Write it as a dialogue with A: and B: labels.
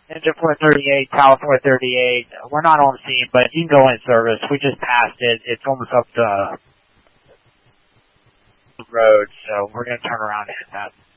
A: Engine 438, Tower 438. We're not on scene, but you can go in service. We just passed it. It's almost up the road, so we're going to turn around and hit that.